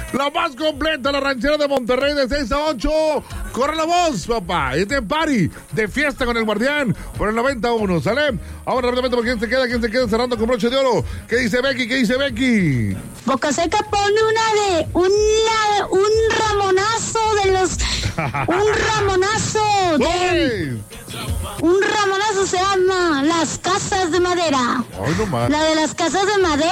La más completa, la ranchera de Monterrey de 6 a 8. Corre la voz, papá. Este party de fiesta con el Guardián por el 91. ¿Sale? Ahora rápidamente, ¿quién se queda? ¿Quién se queda cerrando con broche de oro? ¿Qué dice Becky? ¿Qué dice Becky? Boca Seca pone un ramonazo de los... Un ramonazo se llama Las Casas de Madera. Ay, no más. La de las casas de madera,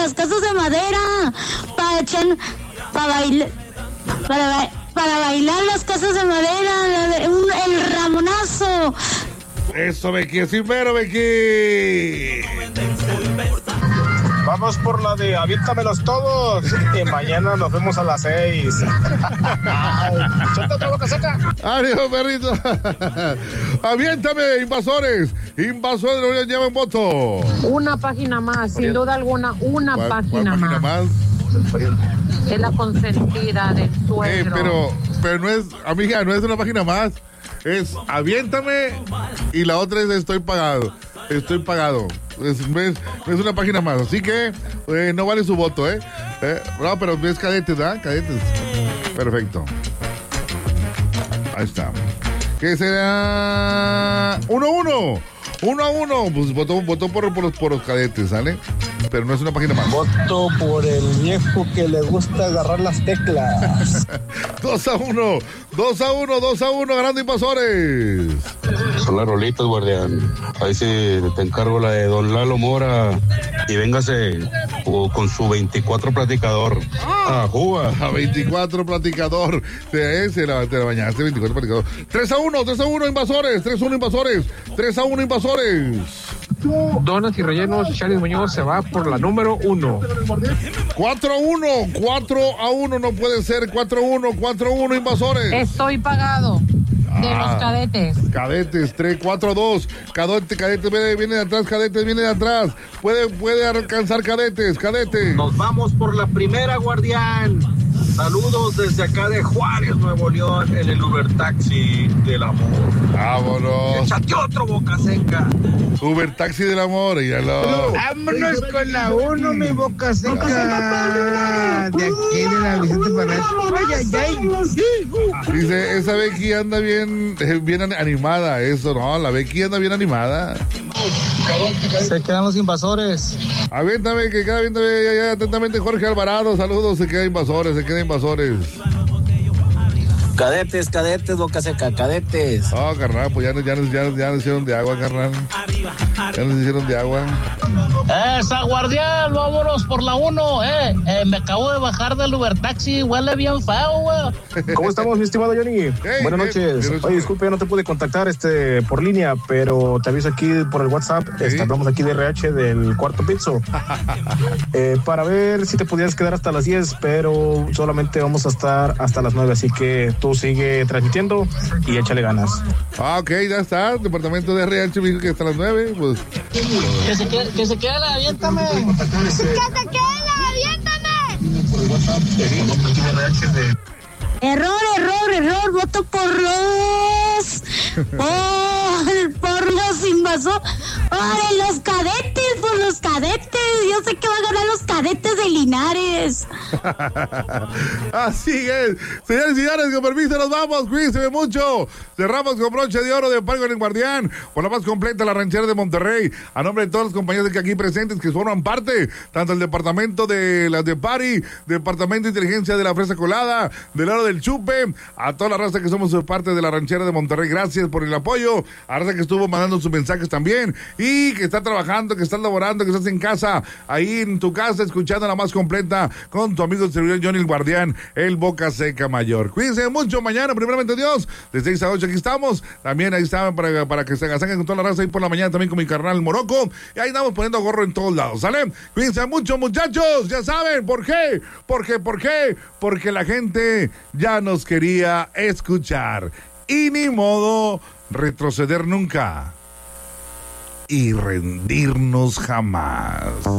para bailar las casas de madera, el ramonazo. Eso, Becky, así mero, Becky. Vamos por la de aviéntamelos todos. Y mañana nos vemos a las 6. ¡Suelta otra Boca Seca! Adiós, perrito. Aviéntame, invasores. Invasores de Unión llevan voto. Una página más, sin duda alguna, una página más. Es la consentida del suegro. Pero no es, amiga, no es una página más. Es aviéntame y la otra es estoy pagado. Estoy pagado. Es una página más. Así que no vale su voto, no, pero es cadetes, ¿verdad? Cadetes. Perfecto. Ahí está. ¿Qué será? 1-1. 1-1. Pues votó por los cadetes, ¿sale? Pero no es una página más. Voto por el viejo que le gusta agarrar las teclas. 2-1. 2-1, ganando invasores. Son las rolitas, Guardián. Ahí sí te encargo la de Don Lalo Mora. Y véngase con su 24 platicador. ¡Juga! A 24 platicador. Te la bañaste, 24 platicador. 3-1, invasores. 3-1, invasores. Donas y rellenos, Charlie Muñoz se va por la número 1. 4-1, no puede ser. 4-1, invasores. Estoy pagado. De los cadetes. Cadetes, 4-2. Cadetes viene de atrás, viene de atrás. Puede alcanzar cadetes. Nos vamos por la primera, Guardián. Saludos desde acá de Juárez, Nuevo León, en el Uber Taxi del amor. Vámonos. Échate otro Boca Seca. Uber Taxi del amor, míralo. Vámonos con la 1, mi Boca Seca. De aquí de la Vicente Fernández. Dice, esa Becky anda bien animada. Eso, no, la Becky anda bien animada. Se quedan los invasores. Aviéntame, que queda aviéntame ya atentamente Jorge Alvarado. Saludos, se queda invasores. Cadetes, Boca Seca, cadetes. Oh, carnal, pues ya nos hicieron de agua, carnal. Esa, Guardián, vámonos por la 1, me acabo de bajar del Uber Taxi, huele bien feo, güey. ¿Cómo estamos, mi estimado Johnny? Buenas noches. Oye, disculpe, no te pude contactar por línea, pero te aviso aquí por el WhatsApp. Hablamos aquí de RH del Cuarto Pizzo. Para ver si te pudieras quedar hasta las 10, pero solamente vamos a estar hasta las 9, así que tú sigue transmitiendo y échale ganas. Ok, ya está. El departamento de RH me dijo que hasta las 9, pues. Que se quede la aviéntame. Error, voto por los invasores, por los cadetes, yo sé que va a ganar los cadetes de Linares. Así es, señores y señores, con permiso nos vamos, cuídense mucho, cerramos con broche de oro de Parque en el Guardián, por la más completa, la ranchera de Monterrey, a nombre de todos los compañeros que aquí presentes, que forman parte, tanto el departamento de las de Pari, departamento de inteligencia de la Fresa Colada, del lado del Chupe, a toda la raza que somos parte de la ranchera de Monterrey, gracias por el apoyo, a la raza que estuvo mandando sus mensajes también, y que está trabajando, que está laborando, que estás en casa, ahí en tu casa, escuchando la más completa, con tu amigo el servidor Johnny el Guardián, el Boca Seca Mayor. Cuídense mucho, mañana, primeramente Dios, de 6 a 8 aquí estamos, también ahí estaban para que se agasajen con toda la raza, ahí por la mañana también con mi carnal Morocco, y ahí estamos poniendo gorro en todos lados, ¿sale? Cuídense mucho, muchachos, ya saben, ¿por qué? Porque la gente ya nos quería escuchar, y ni modo retroceder nunca y rendirnos jamás.